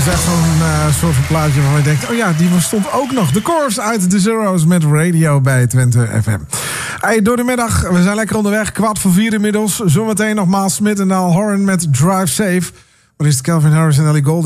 is echt zo'n soort van plaatje waarvan je denkt... oh ja, die bestond ook nog. De Course uit de Zero's met Radio bij Twente FM. Hey, door de middag, we zijn lekker onderweg. 3:15 inmiddels. Zometeen nogmaals Smith en Al Horan met Drive Safe. Maar is het Calvin Harris en Ellie Goulding.